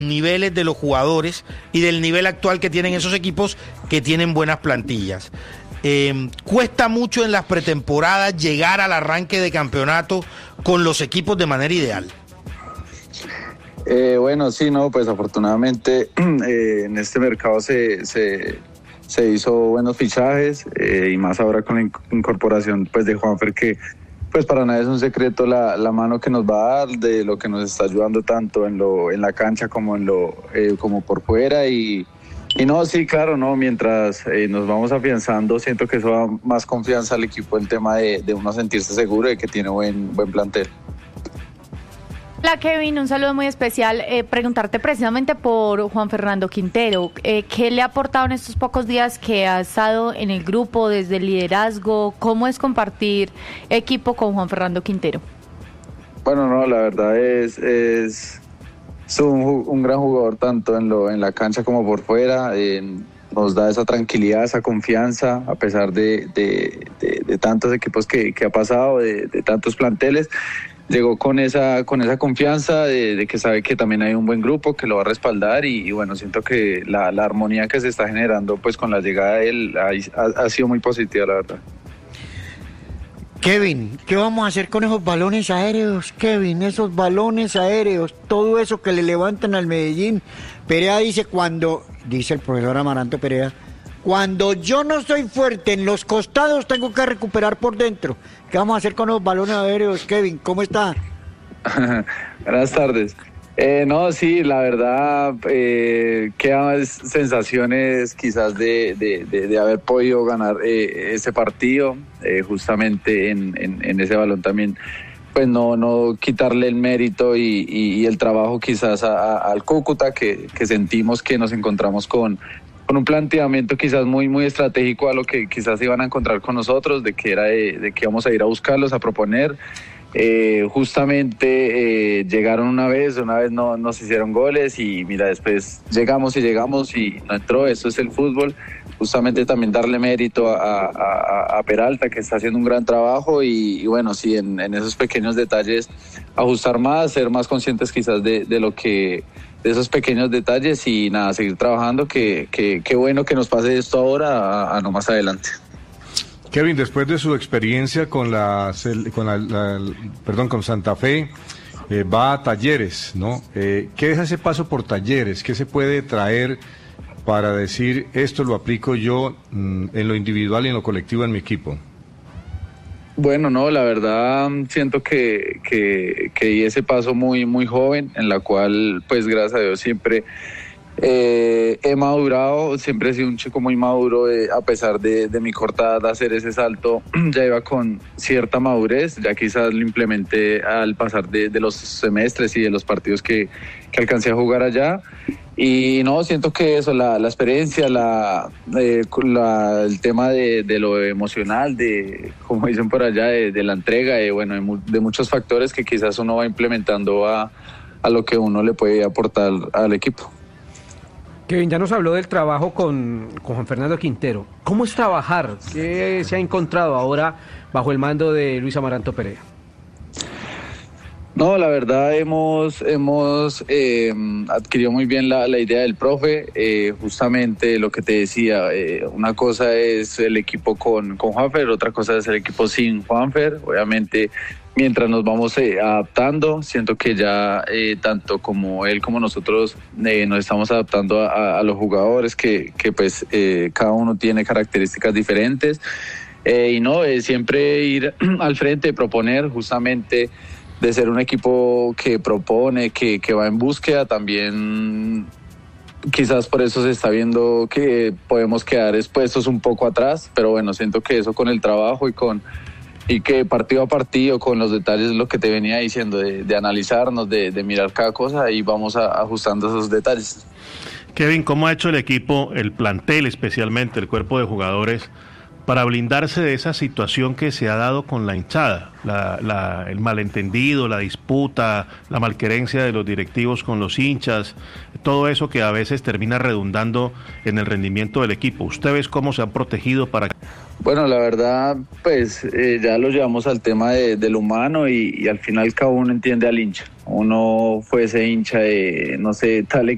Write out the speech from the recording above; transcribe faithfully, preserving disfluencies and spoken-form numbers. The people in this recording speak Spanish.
niveles de los jugadores y del nivel actual que tienen esos equipos que tienen buenas plantillas. Eh, cuesta mucho en las pretemporadas llegar al arranque de campeonato con los equipos de manera ideal. Eh, bueno, sí, no, pues afortunadamente eh, en este mercado se, se, se hizo buenos fichajes eh, y más ahora con la incorporación pues de Juanfer, que pues para nadie es un secreto la, la mano que nos va a dar, de lo que nos está ayudando tanto en lo en la cancha como en lo eh, como por fuera y, y no, sí, claro, no, mientras eh, nos vamos afianzando, siento que eso da más confianza al equipo, el tema de, de uno sentirse seguro de que tiene buen buen plantel. Hola Kevin, un saludo muy especial. Eh, preguntarte precisamente por Juan Fernando Quintero. Eh, ¿Qué le ha aportado en estos pocos días que ha estado en el grupo desde el liderazgo? ¿Cómo es compartir equipo con Juan Fernando Quintero? Bueno, no, la verdad es, es, es un, un gran jugador tanto en, lo, en la cancha como por fuera. Eh, nos da esa tranquilidad, esa confianza, a pesar de, de, de, de tantos equipos que, que ha pasado, de, de tantos planteles. Llegó con esa con esa confianza de, de que sabe que también hay un buen grupo que lo va a respaldar y, y bueno, siento que la, la armonía que se está generando pues con la llegada de él ha, ha sido muy positiva, la verdad. Kevin, ¿qué vamos a hacer con esos balones aéreos, Kevin? Esos balones aéreos, todo eso que le levantan al Medellín. Perea dice cuando, dice el profesor Amaranto Perea, cuando yo no soy fuerte en los costados, tengo que recuperar por dentro. ¿Qué vamos a hacer con los balones aéreos, Kevin? ¿Cómo está? Buenas tardes. Eh, no, sí, la verdad, eh, quedan sensaciones quizás de, de, de, de haber podido ganar eh, ese partido, eh, justamente en, en, en ese balón también. Pues no no quitarle el mérito y, y, y el trabajo quizás a, a, al Cúcuta, que, que sentimos que nos encontramos con... con un planteamiento quizás muy muy estratégico a lo que quizás iban a encontrar con nosotros, de que era de, de que íbamos a ir a buscarlos, a proponer. Eh, justamente eh, llegaron una vez, una vez no nos hicieron goles y mira, después llegamos y llegamos y no entró. Eso es el fútbol. Justamente también darle mérito a, a, a Peralta, que está haciendo un gran trabajo y, y bueno, sí, en, en esos pequeños detalles ajustar más, ser más conscientes quizás de, de lo que de esos pequeños detalles y nada, seguir trabajando, que, que, que bueno que nos pase esto ahora a, a no más adelante. Kevin, después de su experiencia con la, con la, la perdón, con Santa Fe, eh, va a Talleres, ¿no? Eh, ¿Qué es ese paso por Talleres? ¿Qué se puede traer para decir esto lo aplico yo mmm, en lo individual y en lo colectivo en mi equipo? Bueno, no, la verdad siento que, que, que di ese paso muy, muy joven, en la cual, pues gracias a Dios siempre eh, he madurado, siempre he sido un chico muy maduro, eh, a pesar de, de mi corta edad hacer ese salto, ya iba con cierta madurez, ya quizás lo implementé al pasar de, de los semestres y de los partidos que, que alcancé a jugar allá. Y no, siento que eso, la, la experiencia, la, eh, la, el tema de, de lo emocional, de como dicen por allá, de, de la entrega, de, bueno, de, de muchos factores que quizás uno va implementando a, a lo que uno le puede aportar al equipo. Kevin, ya nos habló del trabajo con, con Juan Fernando Quintero. ¿Cómo es trabajar? ¿Qué se ha encontrado ahora bajo el mando de Luis Amaranto Perea? No, la verdad hemos hemos eh, adquirido muy bien la, la idea del profe, eh, justamente lo que te decía, eh, una cosa es el equipo con, con Juanfer, otra cosa es el equipo sin Juanfer. Obviamente mientras nos vamos eh, adaptando, siento que ya eh, tanto como él como nosotros eh, nos estamos adaptando a, a los jugadores, que, que pues eh, cada uno tiene características diferentes, eh, y no, eh, siempre ir al frente, proponer, justamente de ser un equipo que propone, que, que va en búsqueda. También quizás por eso se está viendo que podemos quedar expuestos un poco atrás, pero bueno, siento que eso con el trabajo y con y que partido a partido, con los detalles, lo que te venía diciendo, de, de analizarnos, de, de mirar cada cosa, y vamos a, ajustando esos detalles. Kevin, ¿cómo ha hecho el equipo, el plantel especialmente, el cuerpo de jugadores, para blindarse de esa situación que se ha dado con la hinchada, la, la, el malentendido, la disputa, la malquerencia de los directivos con los hinchas, todo eso que a veces termina redundando en el rendimiento del equipo? ¿Ustedes cómo se han protegido para...? Bueno, la verdad, pues eh, ya lo llevamos al tema de, del humano y, y al final cada uno entiende al hincha. Uno fuese hincha de, no sé, tal